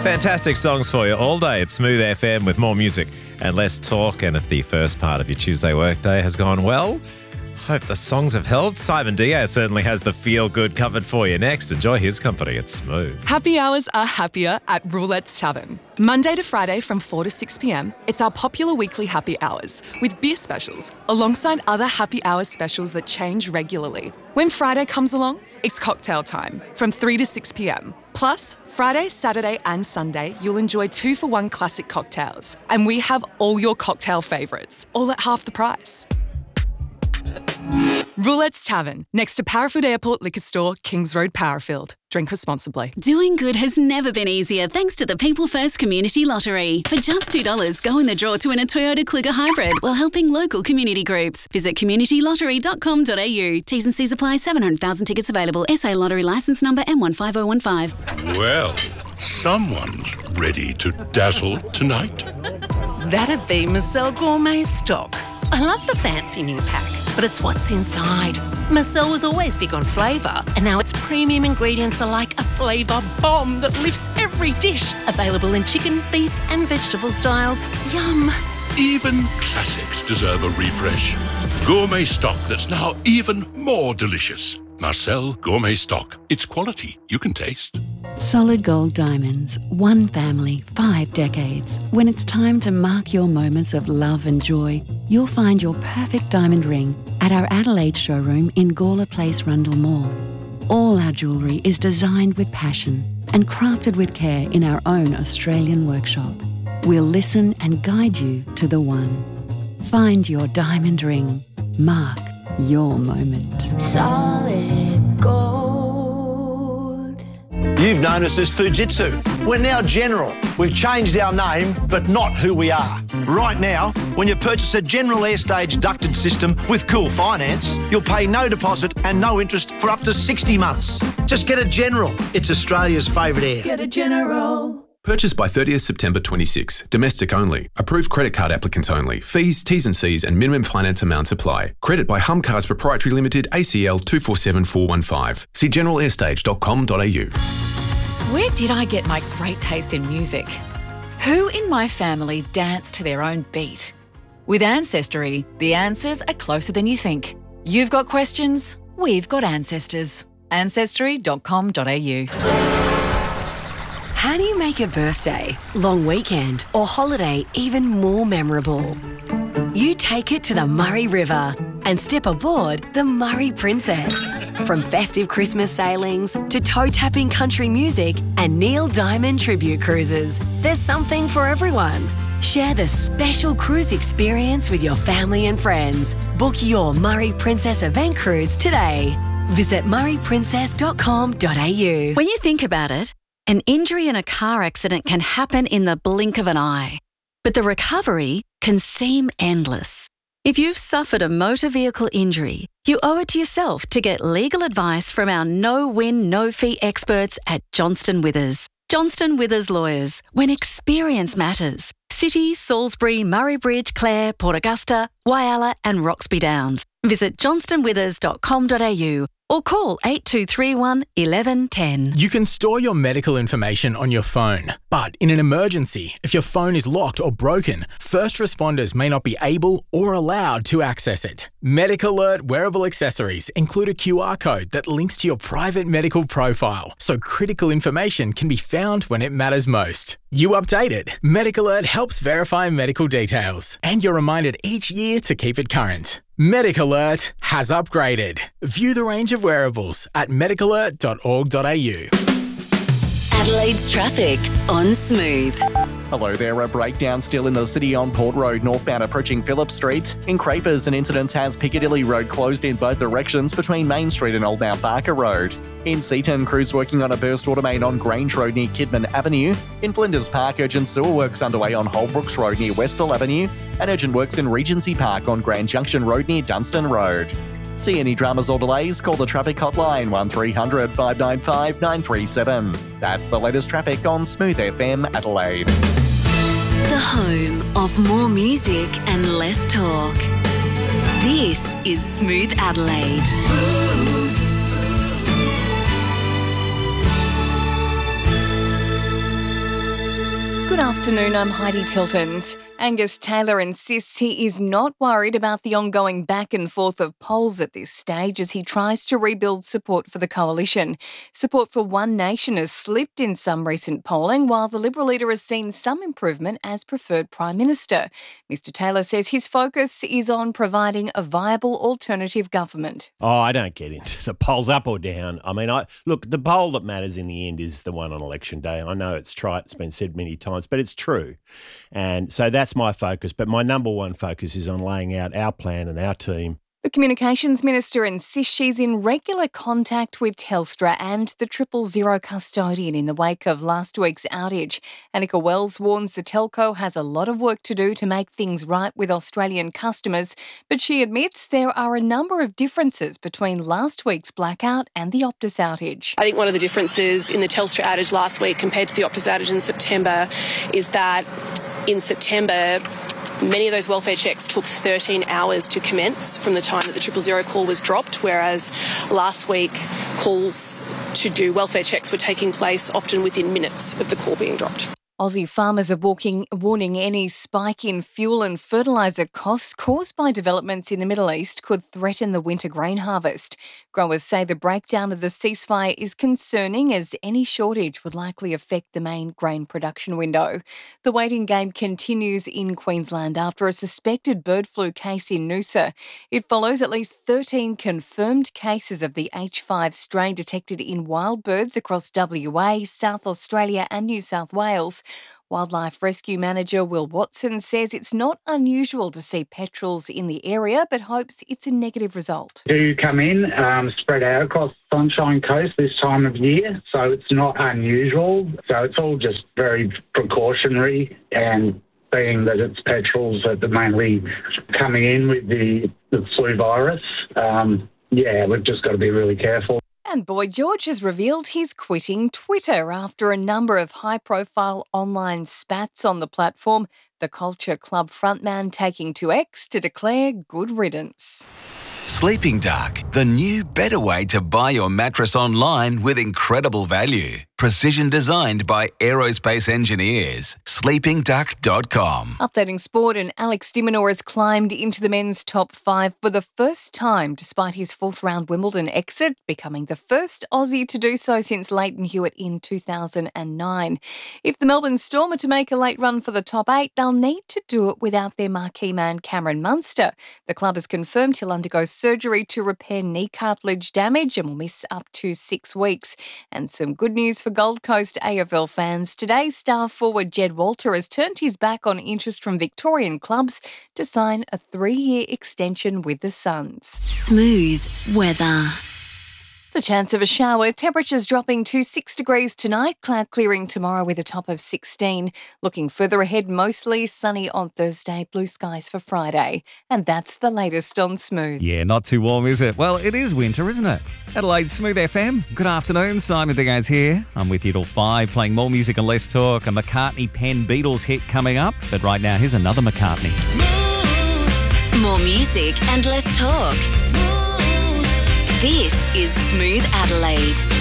Fantastic songs for you all day at Smooth FM with more music and less talk. And if the first part of your Tuesday workday has gone well, hope the songs have helped. Simon Diaz certainly has the feel-good covered for you next. Enjoy his company at Smooth. Happy hours are happier at Roulette's Tavern. Monday to Friday from 4 to 6 p.m, it's our popular weekly happy hours with beer specials alongside other happy hours specials that change regularly. When Friday comes along, it's cocktail time from 3 to 6 p.m. Plus, Friday, Saturday and Sunday, you'll enjoy 2-for-1 classic cocktails. And we have all your cocktail favourites, all at half the price. Roulette's Tavern, next to Parafield Airport Liquor Store, Kings Road, Parafield. Drink responsibly. Doing good has never been easier thanks to the People First Community Lottery. For just $2, go in the draw to win a Toyota Kluger Hybrid while helping local community groups. Visit communitylottery.com.au. T's and C's apply. 700,000 tickets available. SA Lottery licence number M15015. Well, someone's ready to dazzle tonight. That'd be Marcel Gourmet Stock. I love the fancy new pack, but it's what's inside. Marcel was always big on flavour, and now its premium ingredients are like a flavour bomb that lifts every dish. Available in chicken, beef and vegetable styles. Yum! Even classics deserve a refresh. Gourmet stock that's now even more delicious. Marcel Gourmet Stock. It's quality you can taste. Solid Gold Diamonds. One family, 5 decades. When it's time to mark your moments of love and joy, you'll find your perfect diamond ring at our Adelaide showroom in Gawler Place, Rundle Mall. All our jewellery is designed with passion and crafted with care in our own Australian workshop. We'll listen and guide you to the one. Find your diamond ring. Mark your moment. Solid Gold. You've known us as Fujitsu. We're now General. We've changed our name, but not who we are. Right now, when you purchase a General Airstage ducted system with Cool Finance, you'll pay no deposit and no interest for up to 60 months. Just get a General. It's Australia's favourite air. Get a General. Purchase by 30th September 26. Domestic only. Approved credit card applicants only. Fees, T's and C's and minimum finance amounts apply. Credit by Humcars Proprietary Limited, ACL 247415. See generalairstage.com.au. Where did I get my great taste in music? Who in my family danced to their own beat? With Ancestry, the answers are closer than you think. You've got questions, we've got ancestors. Ancestry.com.au. How do you make a birthday, long weekend or holiday even more memorable? You take it to the Murray River and step aboard the Murray Princess. From festive Christmas sailings to toe-tapping country music and Neil Diamond tribute cruises, there's something for everyone. Share the special cruise experience with your family and friends. Book your Murray Princess event cruise today. Visit murrayprincess.com.au. When you think about it, an injury in a car accident can happen in the blink of an eye, but the recovery can seem endless. If you've suffered a motor vehicle injury, you owe it to yourself to get legal advice from our no-win, no-fee experts at Johnston Withers. Johnston Withers Lawyers, when experience matters. City, Salisbury, Murray Bridge, Clare, Port Augusta, Whyalla and Roxby Downs. Visit johnstonwithers.com.au or call 8231 1110. You can store your medical information on your phone, but in an emergency, if your phone is locked or broken, first responders may not be able or allowed to access it. MedicAlert wearable accessories include a QR code that links to your private medical profile, so critical information can be found when it matters most. You update it. MedicAlert helps verify medical details, and you're reminded each year to keep it current. MedicAlert has upgraded. View the range of wearables at medicalert.org.au. Adelaide's traffic on Smooth. Hello there, a breakdown still in the city on Port Road northbound approaching Phillip Street. In Crafers, an incident has Piccadilly Road closed in both directions between Main Street and Old Mount Barker Road. In Seaton, crews working on a burst water main on Grange Road near Kidman Avenue. In Flinders Park, urgent sewer works underway on Holbrooks Road near Westall Avenue. And urgent works in Regency Park on Grand Junction Road near Dunstan Road. See any dramas or delays? Call the traffic hotline 1300 595 937. That's the latest traffic on Smooth FM Adelaide. The home of more music and less talk. This is Smooth Adelaide. Good afternoon, I'm Heidi Tiltons. Angus Taylor insists he is not worried about the ongoing back and forth of polls at this stage as he tries to rebuild support for the coalition. Support for One Nation has slipped in some recent polling, while the Liberal leader has seen some improvement as preferred Prime Minister. Mr Taylor says his focus is on providing a viable alternative government. Oh, I don't get into the polls up or down. I mean, look, the poll that matters in the end is the one on election day. I know it's trite, it's been said many times, but it's true. And so that's my focus. But my number one focus is on laying out our plan and our team. The Communications Minister insists she's in regular contact with Telstra and the 000 custodian in the wake of last week's outage. Annika Wells warns the telco has a lot of work to do to make things right with Australian customers, but she admits there are a number of differences between last week's blackout and the Optus outage. I think one of the differences in the Telstra outage last week compared to the Optus outage in September is that in September, many of those welfare checks took 13 hours to commence from the time that the 000 call was dropped, whereas last week calls to do welfare checks were taking place often within minutes of the call being dropped. Aussie farmers are warning any spike in fuel and fertiliser costs caused by developments in the Middle East could threaten the winter grain harvest. Growers say the breakdown of the ceasefire is concerning as any shortage would likely affect the main grain production window. The waiting game continues in Queensland after a suspected bird flu case in Noosa. It follows at least 13 confirmed cases of the H5 strain detected in wild birds across WA, South Australia and New South Wales. Wildlife Rescue Manager Will Watson says it's not unusual to see petrels in the area, but hopes it's a negative result. Do come in, spread out across the Sunshine Coast this time of year, so it's not unusual. So it's all just very precautionary, and being that it's petrels that are mainly coming in with the flu virus, we've just got to be really careful. And Boy George has revealed he's quitting Twitter after a number of high-profile online spats on the platform, the Culture Club frontman taking to X to declare good riddance. Sleeping Dark, the new, better way to buy your mattress online with incredible value. Precision designed by aerospace engineers. SleepingDuck.com. Updating sport, and Alex de Minaur has climbed into the men's top 5 for the first time despite his 4th round Wimbledon exit, becoming the first Aussie to do so since Leighton Hewitt in 2009. If the Melbourne Storm are to make a late run for the top 8, they'll need to do it without their marquee man Cameron Munster. The club has confirmed he'll undergo surgery to repair knee cartilage damage and will miss up to 6 weeks. And some good news for Gold Coast AFL fans. Today's star forward Jed Walter has turned his back on interest from Victorian clubs to sign a 3-year extension with the Suns. Smooth weather. The chance of a shower, temperatures dropping to 6 degrees tonight, cloud clearing tomorrow with a top of 16. Looking further ahead, mostly sunny on Thursday, blue skies for Friday. And that's the latest on Smooth. Yeah, not too warm, is it? Well, it is winter, isn't it? Adelaide Smooth FM. Good afternoon, Simon Diaz here. I'm with you till 5, playing more music and less talk. A McCartney Penn Beatles hit coming up. But right now, here's another McCartney. Smooth. More music and less talk. Smooth. This is Smooth Adelaide.